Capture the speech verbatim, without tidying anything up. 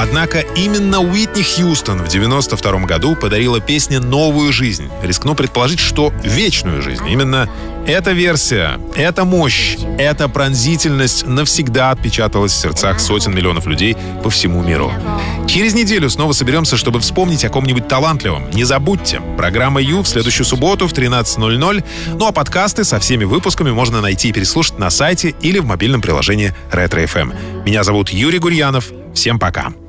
Однако именно Уитни Хьюстон в девяносто втором году подарила песне новую жизнь. Рискну предположить, что вечную жизнь. Именно эта версия, эта мощь, эта пронзительность навсегда отпечаталась в сердцах сотен миллионов людей по всему миру. Через неделю снова соберемся, чтобы вспомнить о ком-нибудь талантливом. Не забудьте, программа Ю в следующую субботу в тринадцать ноль ноль. Ну а подкасты со всеми выпусками можно найти и переслушать на сайте или в мобильном приложении Ретро эф эм. Меня зовут Юрий Гурьянов. Всем пока.